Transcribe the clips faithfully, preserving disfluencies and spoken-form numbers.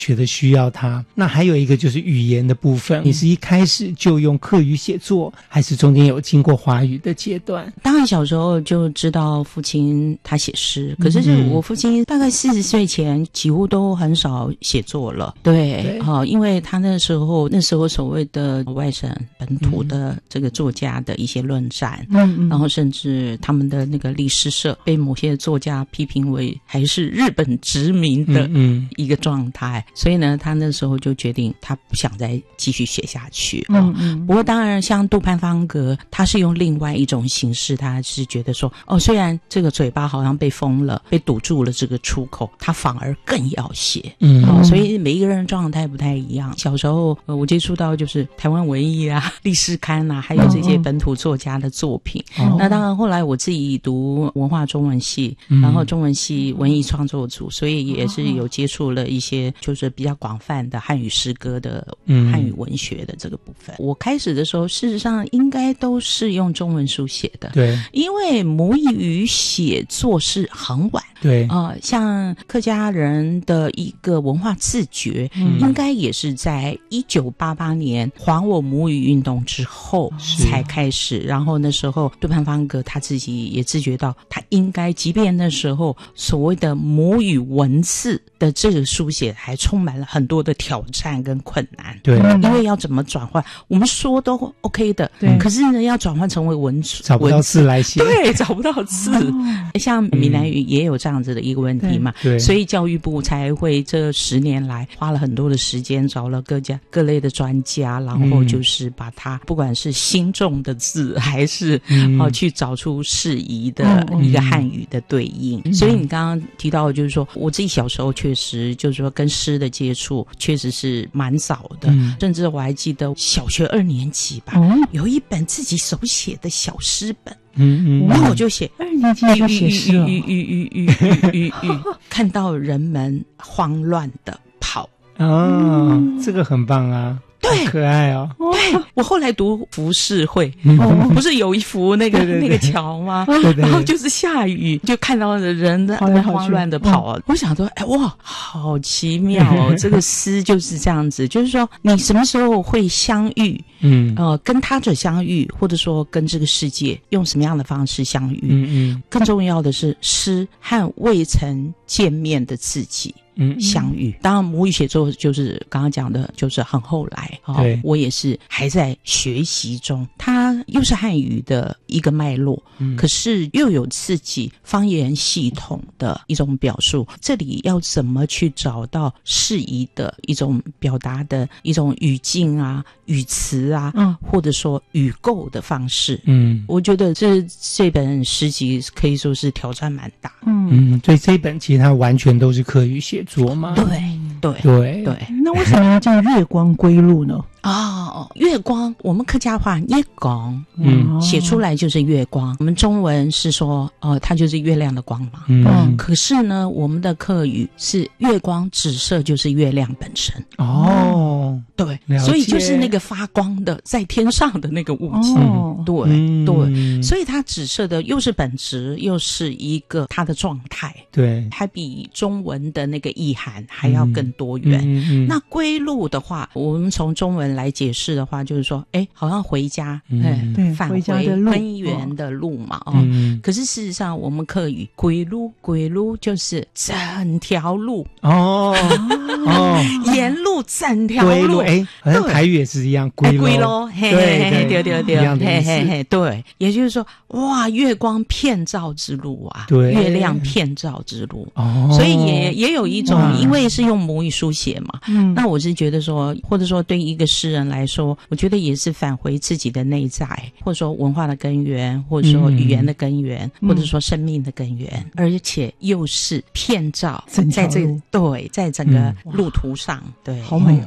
觉得需要它。那还有一个就是语言的部分，你是一开始就用客语写作，还是中间有经过华语的阶段？ 当然小时候就知道父亲他写诗，可是是我父亲大概四十岁前几乎都很少写作了。对，好、哦，因为他那时候那时候所谓的外省本土的这个作家的一些论战，嗯，然后甚至他们的那个历史社被某些作家批评为还是日本殖民的一个状态，嗯嗯，所以呢，他那时候就决定他不想再继续写下去。嗯嗯。不过当然，像杜潘方格，他是用另外一种形式，他是觉得说，哦，虽然这个嘴巴好像被封了，被堵住了这个出口，他反而更要写。嗯。哦，所以每一个人状态不太一样。小时候，呃，我接触到就是台湾文艺啊、历史刊啊，还有这些本土作家的作品。哦。那当然，后来我自己读文化中文系，嗯，然后中文系文艺创作组，所以也是有接触了一些就是比较广泛的汉语诗歌的、嗯、汉语文学的这个部分。我开始的时候，事实上应该都是用中文书写的，对，因为母语写作是很晚，对，呃，像客家人的一个文化自觉，嗯、应该也是在一九八八年还我母语运动之后才开始。然后那时候杜潘方格他自己也自觉到，他应该即便那时候所谓的母语文字的这个书写还充满了很多的挑战跟困难，对，因为要怎么转换，我们说都 OK 的，对，可是呢要转换成为文字， 找不到字来写， 对，找不到字。哦、像闽南语也有这样子的一个问题嘛，对，所以教育部才会这十年来花了很多的时间，找了各家各类的专家，然后就是把它不管是新种的字，还是、嗯哦、去找出适宜的一个汉语的对应。嗯、所以你刚刚提到的就是说，我自己小时候确实就是说跟诗的接触确实是蛮早的，嗯、甚至我还记得小学二年级吧，哦、有一本自己手写的小诗本。嗯嗯，然后我就写二年级就写诗了， 吁吁吁吁吁吁，看到人们慌乱的跑。 哦，嗯、这个很棒啊。对，可爱哦！ 对，我后来读浮世绘，嗯、不是有一幅那个对对对那个桥吗？对对对，然后就是下雨，就看到人在慌乱的跑。嗯、我想说，哎哇，好奇妙哦！这个诗就是这样子，就是说你什么时候会相遇？嗯，呃，跟他者相遇，或者说跟这个世界用什么样的方式相遇？嗯嗯，更重要的是诗和未曾见面的自己。嗯，相遇。当然母语写作就是刚刚讲的就是很后来、哦、对，我也是还在学习中，它又是汉语的一个脉络、嗯、可是又有自己方言系统的一种表述，这里要怎么去找到适宜的一种表达的一种语境啊语词啊、嗯、或者说语构的方式，嗯，我觉得这这本诗集可以说是挑战蛮大。 嗯嗯，所以这本其实它完全都是客语写作嘛。 对对对对， 那为什么要叫月光归路呢？ 哦，月光，我们客家话月光，嗯，写出来就是月光。我们中文是说，哦、呃，它就是月亮的光芒。嗯，可是呢，我们的客语是月光直射就是月亮本身。哦，对，所以就是那个发光的在天上的那个物体。哦，对、嗯、对，所以它直射的又是本质，又是一个它的状态。对，还比中文的那个意涵还要更多元。嗯嗯嗯、那归路的话，我们从中文来解释的话，就是说，哎，好像回家，嗯，对，返回根源的路嘛，哦。嗯、可是事实上，我们客语归路，归路就是整条路哦哦，沿路整条路， 哎，好像台语也是一样，归路， 嘿嘿嘿，对对对，嘿嘿嘿，对，也就是说，哇，月光遍照之路啊，对，月亮遍照之路，哦，所以也也有一种，因为是用母语书写嘛，嗯，那我是觉得说，或者说对一个诗人来说，我觉得也是返回自己的内在，或者说文化的根源，或者说语言的根源，嗯、或者说生命的根源，嗯、而且又是遍照在这个对，在整个路途上，嗯、对， 好美哦。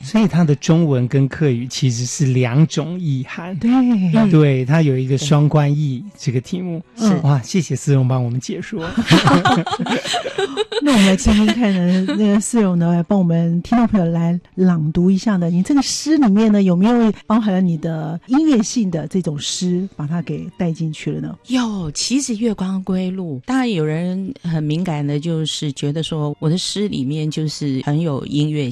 所以它的中文跟客语其实是两种意涵。 对、 嗯、对，它有一个双关意这个题目。 是哇，谢谢思荣帮我们解说。 那我们来听听看呢，那个思荣呢，帮我们听众朋友来朗读一下呢，你这个诗里面呢，有没有包含了你的音乐性的这种诗，把它给带进去了呢？ 有，其实月光归路，当然有人很敏感的，就是觉得说我的诗里面就是很有音乐